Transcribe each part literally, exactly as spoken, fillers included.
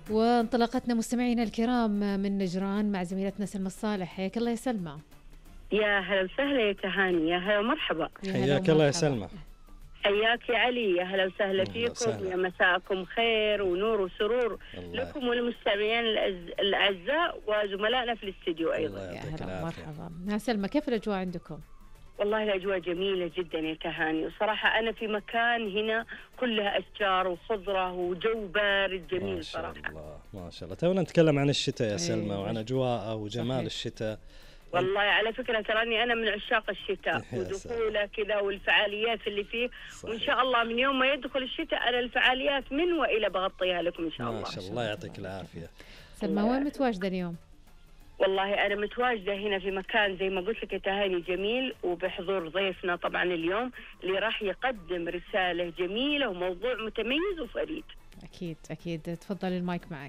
وانطلقتنا مستمعينا الكرام من نجران مع زميلتنا سلمى الصالح. حياك الله يا سلمى. يا هلا وسهلا يا تهاني، يا هلا ومرحبا. حياك الله يا سلمى. حياك يا علي، يا هلا وسهلا فيكم، يا مساءكم خير ونور وسرور لكم وللمستمعين الأعزاء وزملائنا في الاستديو أيضا. يا هلا ومرحبا. يا سلمى، كيف الأجواء عندكم؟ والله الأجواء جميلة جدا يا تهاني، وصراحة أنا في مكان هنا كلها أشجار وخضرة وجو بارد جميل. ما شاء صراحة الله ما شاء الله. تونا نتكلم عن الشتاء يا سلمى وعن أجواءه وجمال الشتاء. والله على فكرة تراني أنا من عشاق الشتاء ودخوله كذا والفعاليات اللي فيه. صحيح. وإن شاء الله من يوم ما يدخل الشتاء أنا الفعاليات من وإلى بغطيها لكم إن شاء الله. ما شاء الله يعطيك العافية. سلمى، وين متواجدة اليوم؟ والله أنا متواجدة هنا في مكان زي ما قلت لك تهاني جميل، وبحضور ضيفنا طبعا اليوم اللي راح يقدم رسالة جميلة وموضوع متميز وفريد. أكيد أكيد، تفضلي المايك معك.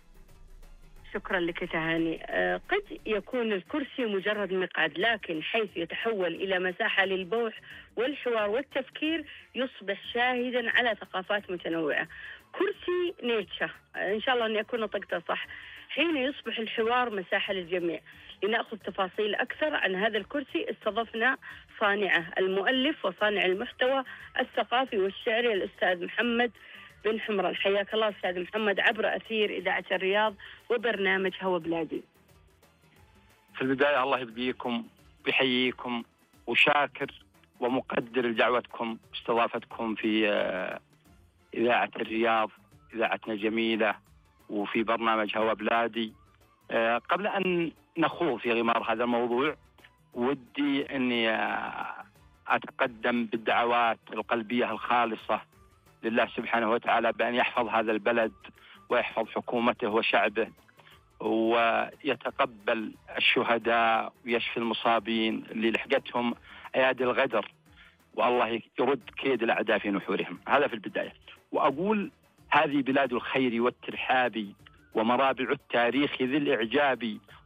شكرا لك تهاني. آه قد يكون الكرسي مجرد مقعد، لكن حيث يتحول إلى مساحة للبوح والحوار والتفكير يصبح شاهدا على ثقافات متنوعة. كرسي نيتشه، إن شاء الله أن يكون نطقته صح. حين يصبح الحوار مساحة للجميع. لنأخذ تفاصيل أكثر عن هذا الكرسي استضفنا صانعه المؤلف وصانع المحتوى الثقافي والشعري الأستاذ محمد بن حمران. حياك الله أستاذ محمد عبر أثير إذاعة الرياض وبرنامج هوا بلادي. في البداية الله يبقيكم ويحييكم وشاكر ومقدر لدعوتكم واستضافتكم في إذاعة الرياض، إذاعتنا جميلة، وفي برنامج هوا بلادي. قبل أن نخوض في غمار هذا الموضوع ودي أني أتقدم بالدعوات القلبية الخالصة لله سبحانه وتعالى بأن يحفظ هذا البلد ويحفظ حكومته وشعبه ويتقبل الشهداء ويشفي المصابين اللي لحقتهم أيادي الغدر، والله يرد كيد الأعداء في نحورهم. هذا في البداية. وأقول هذه بلاد الخير والترحاب ومرابع التاريخ ذي الإعجاب،